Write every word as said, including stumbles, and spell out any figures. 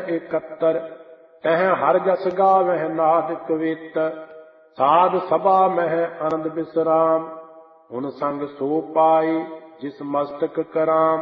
ਇਕੱਤਰ। ਤਹ ਹਰ ਜਸ ਗਾਵਹਿ ਨਾਦ ਕਵੇਤ, ਸਾਧ ਸਭਾ ਮਹਿ ਆਨੰਦ ਬਿਸਰਾਮ। ਹੁਣ ਸੰਗ ਸੋ ਪਾਈ ਜਿਸ ਮਸਤਕ ਕਰਾਮ।